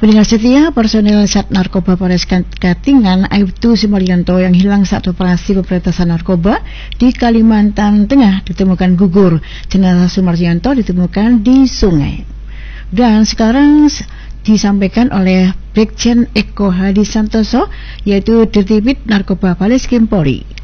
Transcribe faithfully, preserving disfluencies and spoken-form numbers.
Pendengar setia, personil Sat Narkoba Polres Katingan, Aibtu Sumaryanto yang hilang saat operasi pemberantasan narkoba di Kalimantan Tengah ditemukan gugur. Jenazah Sumaryanto ditemukan di sungai. Dan sekarang disampaikan oleh Brigjen Eko Hadi Santoso, yaitu Dirtipid Narkoba Baris Krim Polri.